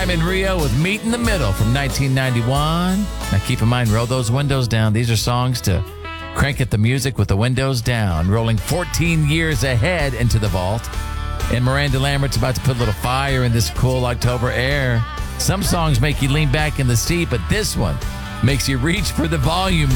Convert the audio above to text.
Carmen Rio with Meet in the Middle from 1991. Now keep in mind, roll those windows down. These are songs to crank at the music with the windows down, rolling 14 years ahead into the vault. And Miranda Lambert's about to put a little fire in this cool October air. Some songs make you lean back in the seat, but this one makes you reach for the volume